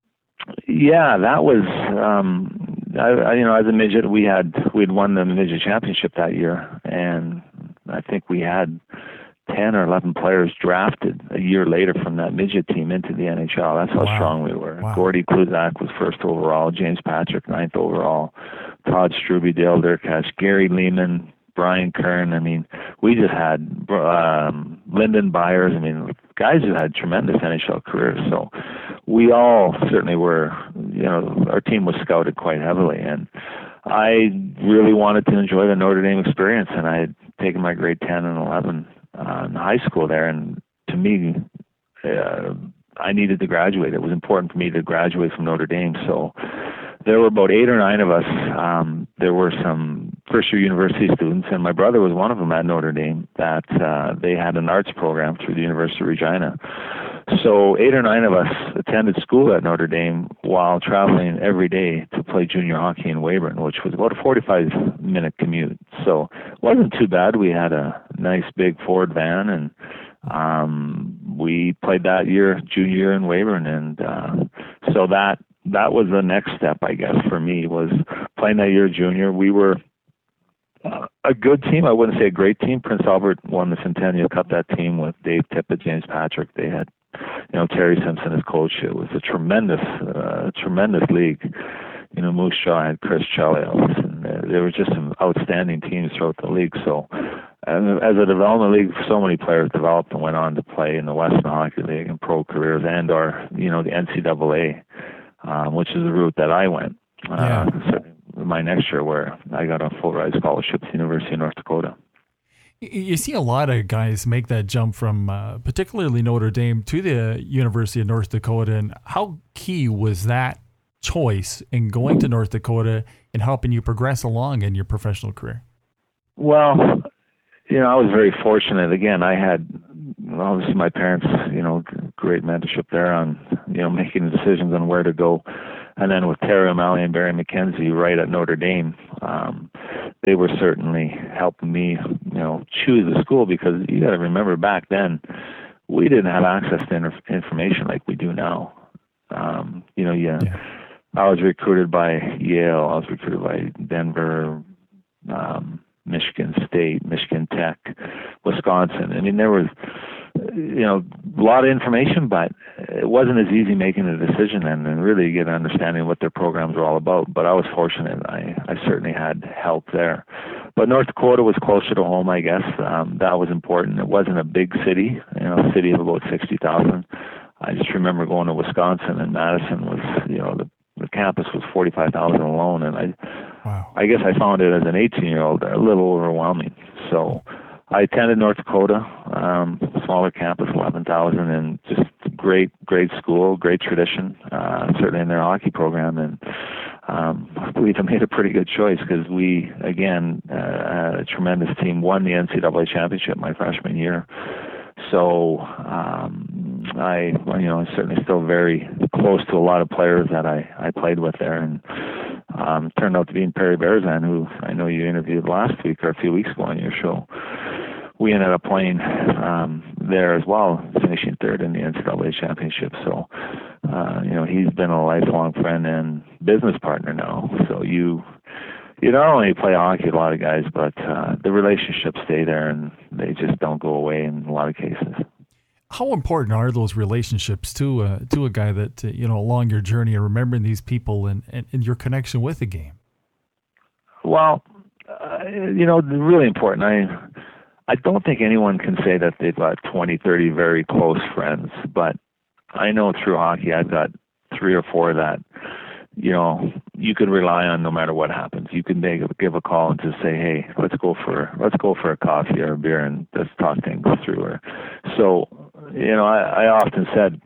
Yeah, that was um, I, I, you know, as a midget, we had we had won the midget championship that year, and I think we had ten or eleven players drafted a year later from that midget team into the N H L. That's how wow. strong we were. Wow. Gordy Kluzak was first overall, James Patrick ninth overall, Todd Struby, Dale Durkash, Gary Lehman, Brian Kern. I mean, we just had um, Lyndon Byers. I mean, guys who had tremendous N H L careers. So we all certainly were, you know, our team was scouted quite heavily. And I really wanted to enjoy the Notre Dame experience, and I had taken my grade ten and eleven Uh, in high school there, and to me, uh, I needed to graduate. It was important for me to graduate from Notre Dame. So there were about eight or nine of us. Um, there were some first-year university students, and my brother was one of them at Notre Dame, that uh, they had an arts program through the University of Regina. So eight or nine of us attended school at Notre Dame while traveling every day to play junior hockey in Weyburn, which was about a forty-five minute commute. So it wasn't too bad. We had a nice big Ford van, and um, we played that year, junior year in Weyburn. And uh, so that that was the next step, I guess, for me, was playing that year junior. We were uh, a good team. I wouldn't say a great team. Prince Albert won the Centennial Cup, that team with Dave Tippett, James Patrick. They had, you know, Terry Simpson as coach. It was a tremendous, uh, tremendous league. You know, Moose Shaw had Chris Chelios, and uh, there were just some outstanding teams throughout the league. So, and as a development league, so many players developed and went on to play in the Western Hockey League and pro careers, and or you know the N C double A, um, which is the route that I went. Yeah. Uh, so my next year, where I got a full ride scholarship to the University of North Dakota. You see a lot of guys make that jump from uh, particularly Notre Dame to the University of North Dakota. And how key was that choice in going to North Dakota in helping you progress along in your professional career? Well, you know, I was very fortunate. Again, I had, obviously my parents, you know, great mentorship there on, you know, making decisions on where to go. And then with Terry O'Malley and Barry McKenzie right at Notre Dame, um, they were certainly helping me, you know, choose the school, because you got to remember back then, we didn't have access to inf- information like we do now. Um, you know, yeah, yeah, I was recruited by Yale, I was recruited by Denver, um, Michigan State, Michigan Tech, Wisconsin. I mean, there was, you know, a lot of information, but it wasn't as easy making a decision then and really get an understanding of what their programs were all about. But I was fortunate. I, I certainly had help there. But North Dakota was closer to home, I guess. Um, that was important. It wasn't a big city, you know, a city of about sixty thousand. I just remember going to Wisconsin, and Madison was, you know, the, the campus was forty-five thousand alone. And I, wow. I guess I found it as an eighteen-year-old a little overwhelming. So I attended North Dakota, um, smaller campus, eleven thousand, and just great, great school, great tradition, uh, certainly in their hockey program. And um, I believe I made a pretty good choice, because we, again, uh, had a tremendous team, won the N C double A championship my freshman year. So um, I, you know, I'm certainly still very close to a lot of players that I, I played with there. And um, turned out to be Perry Berzan, who I know you interviewed last week or a few weeks ago on your show. We ended up playing um, there as well, finishing third in the N C double A championship. So, uh, you know, he's been a lifelong friend and business partner now. So you, you not only play hockey with a lot of guys, but uh, the relationships stay there, and they just don't go away in a lot of cases. How important are those relationships to uh, to a guy that, uh, you know, along your journey and remembering these people and, and, and your connection with the game? Well, uh, you know, really important. I I don't think anyone can say that they've got twenty, thirty very close friends, but I know through hockey I've got three or four that, you know, you could rely on no matter what happens. You can make, give a call and just say, hey, let's go for let's go for a coffee or a beer and let's talk things through. Or so, you know, I, I often said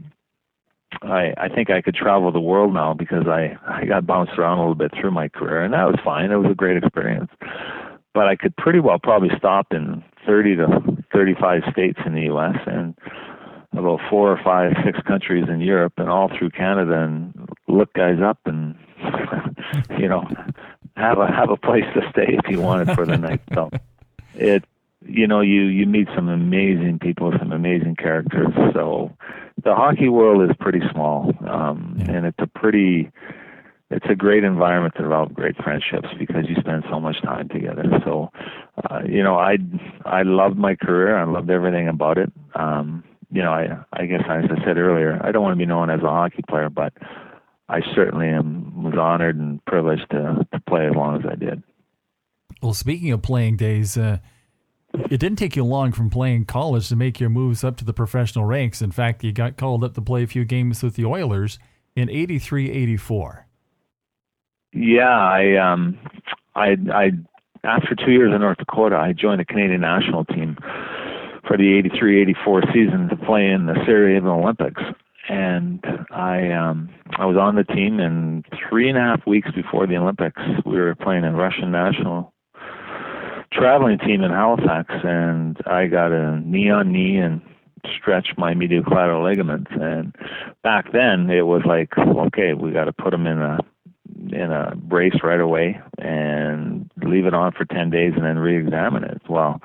I I think I could travel the world now, because I, I got bounced around a little bit through my career, and that was fine. It was a great experience. But I could pretty well probably stop in thirty to thirty-five states in the U S and about four or five, six countries in Europe, and all through Canada, and look guys up and, you know, have a have a place to stay if you wanted for the night. So it, you know, you, you meet some amazing people, some amazing characters. So the hockey world is pretty small, um, yeah. and it's a pretty, it's a great environment to develop great friendships, because you spend so much time together. So, uh, you know, I I loved my career. I loved everything about it. Um, you know, I I guess as I said earlier, I don't want to be known as a hockey player, but I certainly am was honored and privileged to to play as long as I did. Well, speaking of playing days, uh, it didn't take you long from playing college to make your moves up to the professional ranks. In fact, you got called up to play a few games with the Oilers in eighty-three eighty-four. Yeah, I um, I I after two years in North Dakota, I joined the Canadian national team for the eighty-three eighty-four season to play in the Sarajevo Olympics. And I um, I was on the team, and three and a half weeks before the Olympics, we were playing a Russian national traveling team in Halifax, and I got a knee on knee and stretched my medial collateral ligaments. And back then, it was like, okay, we got to put them in a in a brace right away and leave it on for ten days and then re-examine it. Well,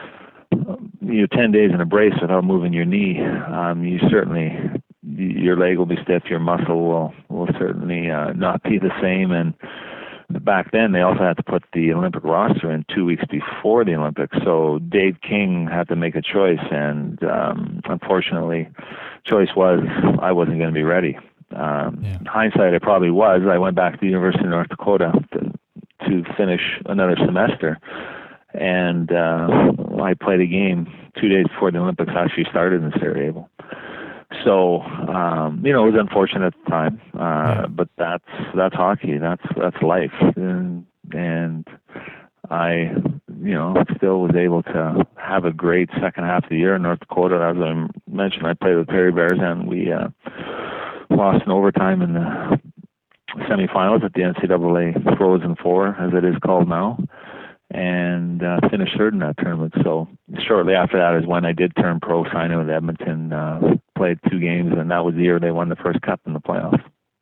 you ten days in a brace without moving your knee, um, you certainly, your leg will be stiff, your muscle will, will certainly uh, not be the same. And back then, they also had to put the Olympic roster in two weeks before the Olympics. So Dave King had to make a choice, and um, unfortunately, choice was I wasn't going to be ready. Um, yeah. In hindsight, I probably was. I went back to the University of North Dakota to, to finish another semester, and uh, I played a game two days before the Olympics actually started in Sarajevo. So, um, you know, it was unfortunate at the time, uh, yeah. but that's that's hockey. That's that's life, and, and I, you know, still was able to have a great second half of the year in North Dakota. As I mentioned, I played with Perry Berzan. We uh, lost in overtime in the semifinals at the N C double A Frozen Four, as it is called now, and uh, finished third in that tournament. So shortly after that is when I did turn pro, signing with Edmonton, uh, played two games, and that was the year they won the first cup in the playoffs.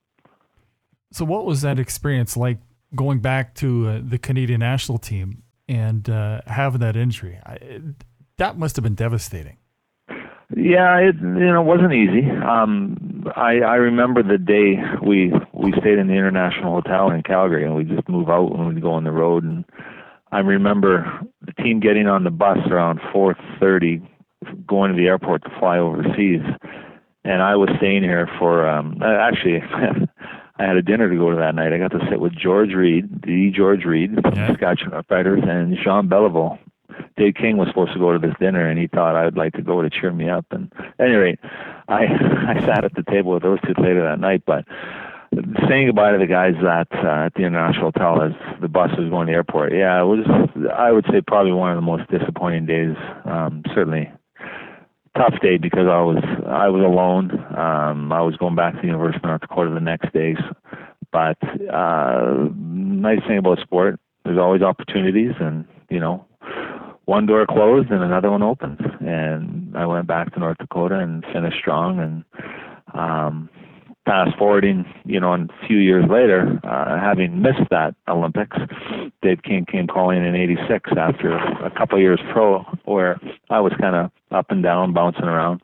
So what was that experience like, going back to uh, the Canadian national team and uh, having that injury? I, it, that must have been devastating. Yeah, it you know wasn't easy. Um, I I remember the day we we stayed in the International Hotel in Calgary, and we just move out when we'd go on the road. And I remember the team getting on the bus around four thirty, going to the airport to fly overseas. And I was staying here for um, actually. I had a dinner to go to that night. I got to sit with George Reed, the George Reed from yeah. the Saskatchewan Roughriders, and Jean Beliveau. Dave King was supposed to go to this dinner, and he thought I would like to go to cheer me up. And at any rate, I I sat at the table with those two later that night. But saying goodbye to the guys at uh, at the International Hotel as the bus was going to the airport, yeah, it was, I would say, probably one of the most disappointing days. Um, certainly tough day because I was I was alone. Um, I was going back to the University of North Dakota the next day. But uh, nice thing about sport, there's always opportunities, and you know, one door closed and another one opened. And I went back to North Dakota and finished strong. And um, fast forwarding, you know, a few years later, uh, having missed that Olympics, Dave King came calling in eighty-six after a couple of years pro, where I was kind of up and down, bouncing around.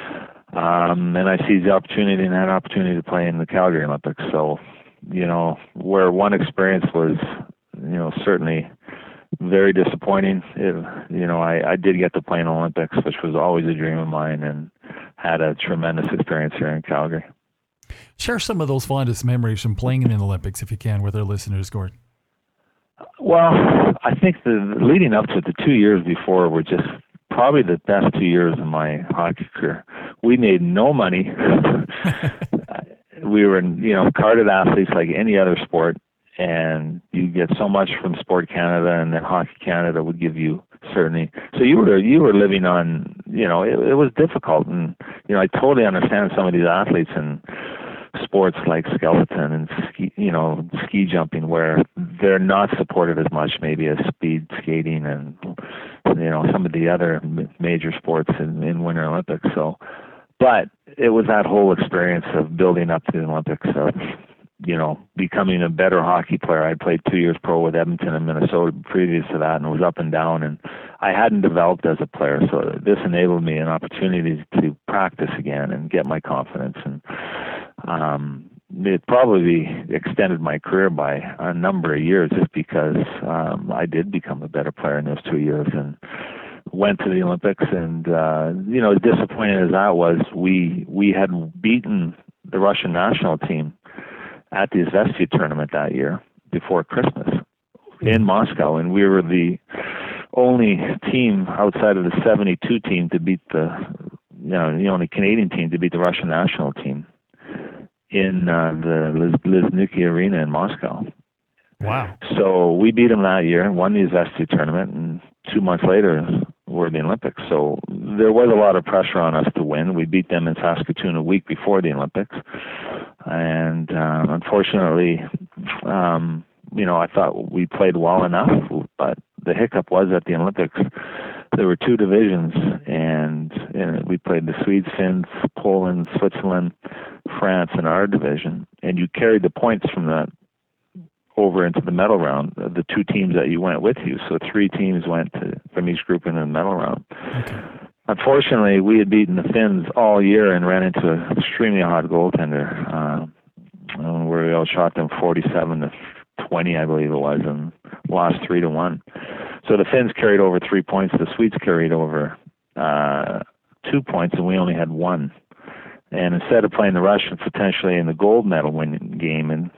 Um, and I seized the opportunity and had an opportunity to play in the Calgary Olympics. So, you know, where one experience was, you know, certainly very disappointing. It, you know, I, I did get to play in the Olympics, which was always a dream of mine, and had a tremendous experience here in Calgary. Share some of those fondest memories from playing in the Olympics, if you can, with our listeners, Gord. Well, I think the leading up to it, the two years before were just probably the best two years of my hockey career. We made no money. We were, you know, carded athletes like any other sport, and you get so much from Sport Canada, and then Hockey Canada would give you certainly. So you were you were living on, you know, it, it was difficult, and you know, I totally understand some of these athletes and sports like skeleton and ski, you know, ski jumping, where they're not supported as much maybe as speed skating and, you know, some of the other major sports in, in Winter Olympics. So, but it was that whole experience of building up to the Olympics, of, you know, becoming a better hockey player. I played two years pro with Edmonton and Minnesota previous to that, and it was up and down, and I hadn't developed as a player. So this enabled me an opportunity to practice again and get my confidence. And um, it probably extended my career by a number of years, just because um, I did become a better player in those two years and went to the Olympics. And, uh, you know, as disappointing as that was, we, we had beaten the Russian national team at the Izvestia tournament that year before Christmas in Moscow, and we were the only team outside of the seventy-two team to beat the, you know, the only Canadian team to beat the Russian national team in uh, the Liz- Lizhniki Arena in Moscow. Wow. So we beat them that year, won the Izvestia tournament, and two months later were the Olympics. So there was a lot of pressure on us to win. We beat them in Saskatoon a week before the Olympics. And uh, unfortunately, um, you know, I thought we played well enough, but the hiccup was at the Olympics, there were two divisions, and, and we played the Swedes, Finns, Poland, Switzerland, France in our division, and you carried the points from that over into the medal round, the two teams that you went with you. So three teams went to, from each group into the medal round. Okay. Unfortunately, we had beaten the Finns all year and ran into an extremely hot goaltender, uh, where we outshot them forty-seven to twenty, I believe it was, and lost three to one. So the Finns carried over three points. The Swedes carried over uh, two points, and we only had one. And instead of playing the Russians potentially in the gold medal winning game, and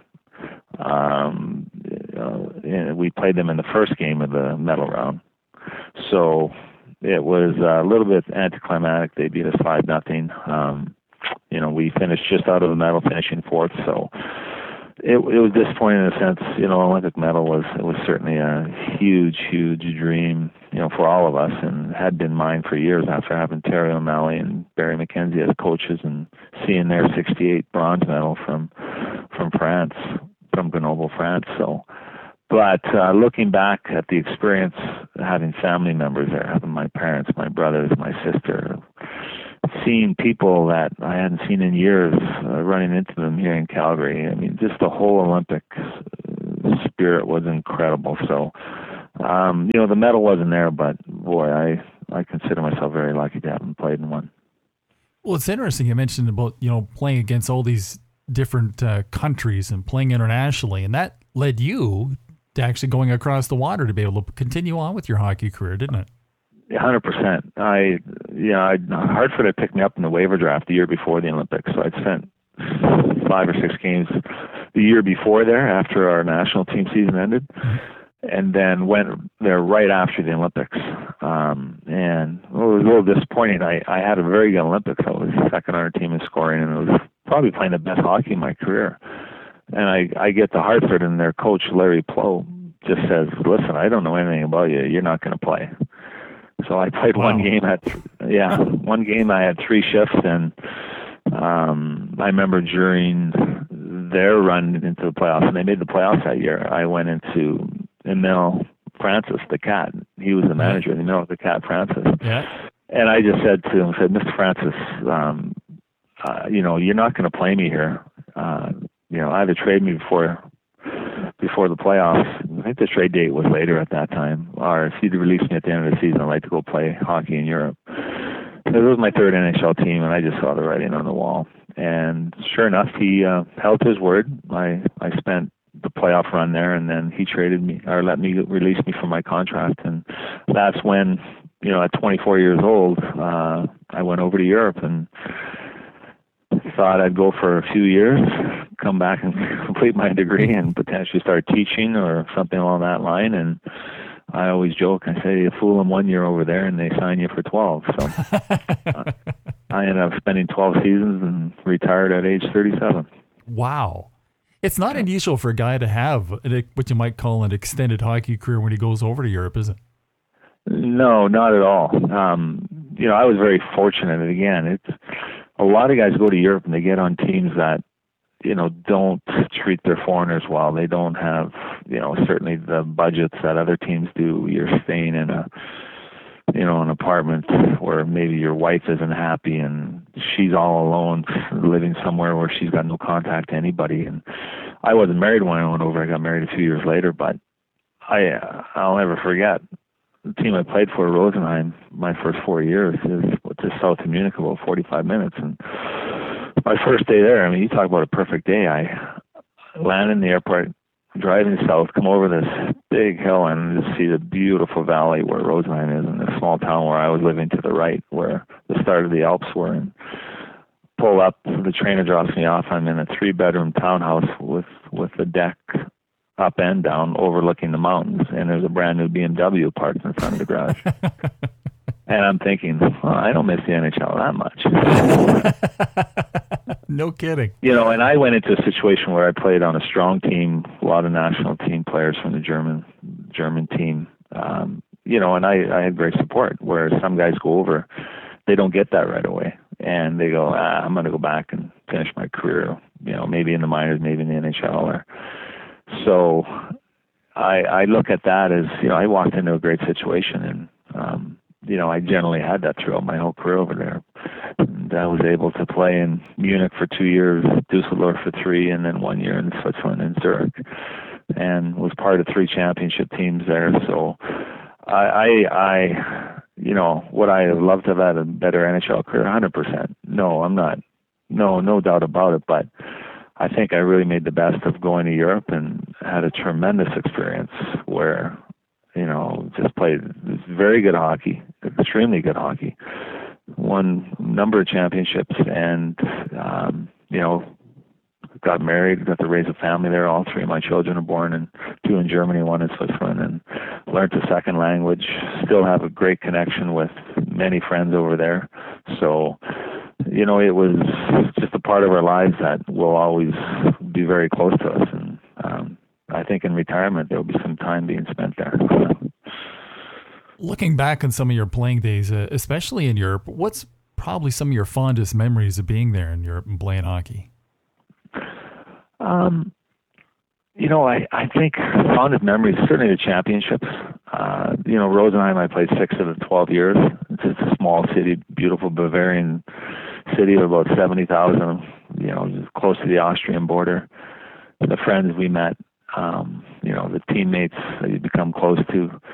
um, uh, we played them in the first game of the medal round. So it was a little bit anticlimactic. They beat us five nothing. Um, you know, we finished just out of the medal, finishing fourth. So it, it was disappointing in a sense. You know, Olympic medal was it was certainly a huge, huge dream, you know, for all of us, and had been mine for years after having Terry O'Malley and Barry McKenzie as coaches and seeing their sixty-eight bronze medal from from France, from Grenoble, France. So, but uh, looking back at the experience, having family members there, having my parents, my brothers, my sister, seeing people that I hadn't seen in years, uh, running into them here in Calgary. I mean, just the whole Olympic spirit was incredible. So, um, you know, the medal wasn't there, but boy, I, I consider myself very lucky to have played in one. Well, it's interesting you mentioned about, you know, playing against all these different uh, countries and playing internationally, and that led you to actually going across the water to be able to continue on with your hockey career, didn't it? one hundred percent. I, yeah, I, Hartford had picked me up in the waiver draft the year before the Olympics, so I'd spent five or six games the year before there after our national team season ended, mm-hmm. and then went there right after the Olympics. Um, and well, it was a little disappointing. I, I had a very good Olympics. I was second on our team in scoring, and I was probably playing the best hockey in my career. And I, I get to Hartford, and their coach, Larry Plow, just says, listen, I don't know anything about you. You're not going to play. So I played wow. one game. At, yeah, one game I had three shifts, and um, I remember during their run into the playoffs, and they made the playoffs that year, I went into Emile Francis, the Cat. He was the manager of the Emile, the Cat Francis. Yeah. And I just said to him, I said, Mister Francis, um, uh, you know, you're not going to play me here. Uh, you know, either trade me before before the playoffs. I think the trade date was later at that time. Or if you'd release me at the end of the season, I'd like to go play hockey in Europe. So it was my third N H L team, and I just saw the writing on the wall. And sure enough, he uh, held his word. I, I spent the playoff run there, and then he traded me, or let me release me from my contract. And that's when, you know, at twenty-four years old, uh, I went over to Europe and thought I'd go for a few years, come back and complete my degree and potentially start teaching or something along that line. And I always joke, I say, you fool them one year over there and they sign you for twelve. So uh, I ended up spending twelve seasons and retired at age thirty-seven. Wow. It's not unusual for a guy to have what you might call an extended hockey career when he goes over to Europe, is it? No, not at all. Um, you know, I was very fortunate. And again, it's a lot of guys go to Europe and they get on teams that, you know, don't treat their foreigners well. They don't have, you know, certainly the budgets that other teams do. You're staying in a, you know, an apartment where maybe your wife isn't happy and she's all alone living somewhere where she's got no contact to anybody. And I wasn't married when I went over. I got married a few years later, but I, uh, I'll never forget the team I played for, Rosenheim, my first four years is just south of Munich, about forty-five minutes. And my first day there, I mean, you talk about a perfect day. I landed in the airport, driving south, come over this big hill and just see the beautiful valley where Rosenheim is, and the small town where I was living to the right, where the start of the Alps were. And pull up, the trainer drops me off. I'm in a three-bedroom townhouse with with a deck up and down overlooking the mountains, and there's a brand new B M W parked in front of the garage. And I'm thinking, well, I don't miss the N H L that much. No kidding. You know, and I went into a situation where I played on a strong team, a lot of national team players from the German German team. Um, you know, and I, I had great support, where some guys go over, they don't get that right away. And they go, ah, I'm going to go back and finish my career, you know, maybe in the minors, maybe in the N H L. Or, so I, I look at that as, you know, I walked into a great situation, and, um, you know, I generally had that throughout my whole career over there. And I was able to play in Munich for two years, Dusseldorf for three, and then one year in Switzerland in Zurich, and was part of three championship teams there. So I, I, I you know, would I have loved to have had a better N H L career? one hundred percent. No, I'm not. No, no doubt about it. But I think I really made the best of going to Europe and had a tremendous experience where, you know, just played very good hockey, extremely good hockey, won a number of championships, and, um, you know, got married, got to raise a family there. All three of my children are born, and two in Germany, one in Switzerland, and learned a second language. Still have a great connection with many friends over there. So, you know, it was just a part of our lives that will always be very close to us. And um, I think in retirement, there'll be some time being spent there. Looking back on some of your playing days, uh, especially in Europe, what's probably some of your fondest memories of being there in Europe and playing hockey? Um, you know, I, I think fondest memories, certainly the championships. Uh, you know, Rosenheim, I played six of the twelve years. It's just a small city, beautiful Bavarian city of about seventy thousand, you know, close to the Austrian border. The friends we met, um, you know, the teammates that you become close to.